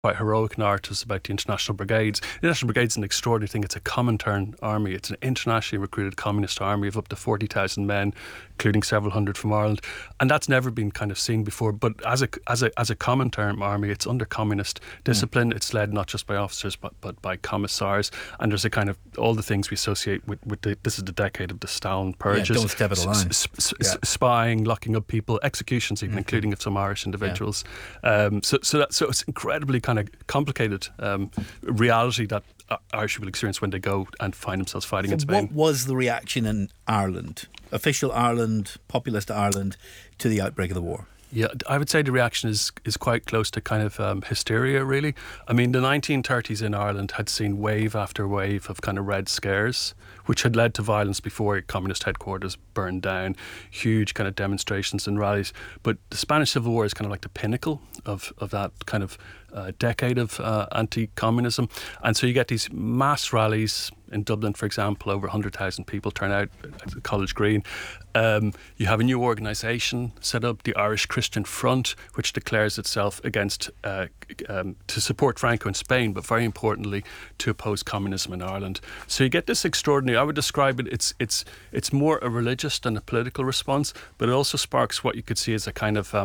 quite heroic narratives about the International Brigades. The International Brigades is an extraordinary thing. It's a Comintern army. It's an internationally recruited communist army of up to 40,000 men, including several hundred from Ireland. And that's never been kind of seen before. But as a Comintern army, it's under communist discipline. It's led not just by officers, but by commissars. And there's a kind of all the things we associate with this is the decade of the Stalin purges. Yeah, don't step at the line. Spying, locking up people, executions even, including of some Irish individuals. So it's incredibly kind of complicated reality that Irish people experience when they go and find themselves fighting in Spain. What was the reaction in Ireland, official Ireland, populist Ireland, to the outbreak of the war? Yeah, I would say the reaction is quite close to kind of hysteria, really. I mean, the 1930s in Ireland had seen wave after wave of kind of Red Scares, which had led to violence before communist headquarters burned down, huge kind of demonstrations and rallies. But the Spanish Civil War is kind of like the pinnacle of that kind of decade of anti-communism. And so you get these mass rallies in Dublin, for example, over 100,000 people turn out at College Green. You have a new organisation set up, the Irish Christian Front, which declares itself against to support Franco in Spain, but very importantly to oppose communism in Ireland. So you get this extraordinary. I would describe it. It's more a religious than a political response, but it also sparks what you could see as a kind of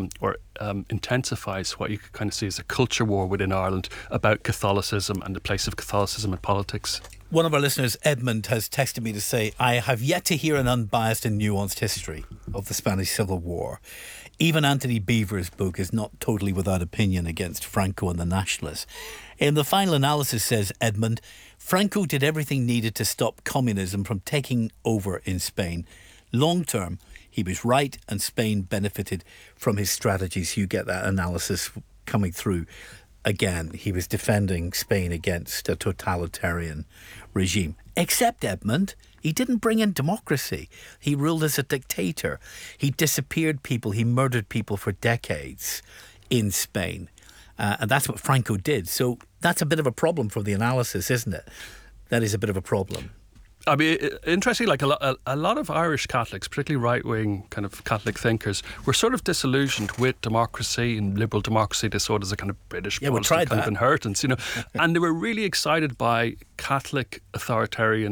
intensifies what you could kind of see as a culture war within Ireland about Catholicism and the place of Catholicism in politics. One of our listeners, Edmund, has texted me to say, I have yet to hear an unbiased and nuanced history of the Spanish Civil War. Even Anthony Beevor's book is not totally without opinion against Franco and the nationalists. In the final analysis, says Edmund, Franco did everything needed to stop communism from taking over in Spain. Long term, he was right and Spain benefited from his strategies. You get that analysis coming through. Again, he was defending Spain against a totalitarian regime. Except Edmund, he didn't bring in democracy. He ruled as a dictator. He disappeared people. He murdered people for decades in Spain. And that's what Franco did. So that's a bit of a problem for the analysis, isn't it? That is a bit of a problem. I mean, interestingly, like a lot of Irish Catholics, particularly right-wing kind of Catholic thinkers, were sort of disillusioned with democracy and liberal democracy. They saw it as a kind of British Protestant kind of inheritance, you know. And they were really excited by Catholic authoritarian